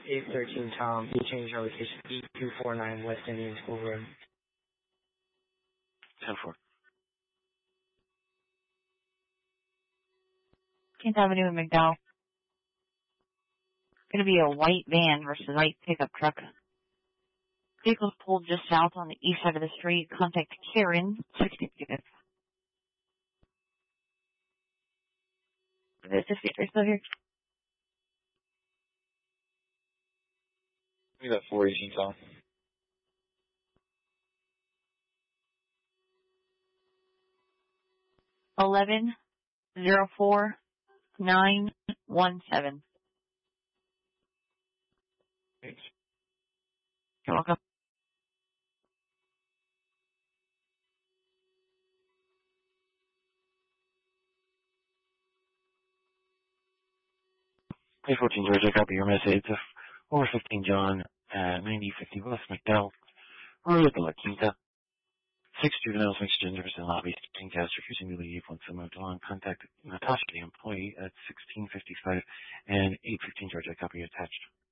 813 Tom. You changed our location. E249 West Indian School Road. 10-4. 10th Avenue in McDowell. Going to be a white van versus white pickup truck. Vehicles pulled just south on the east side of the street. Contact Karen, 65. Are they still here? Give me that 418 Tom. 11-04-917. Thanks. You're welcome. Hey, 14 Georgia, copy your message. It's over 15 John at 9050 West McDowell. Road at the La Quinta. 6 juveniles, mixed genders, and lobbies being cast refusing to leave once they moved on. Contact Natasha, the employee, at 1655 and 815 Georgia, copy attached.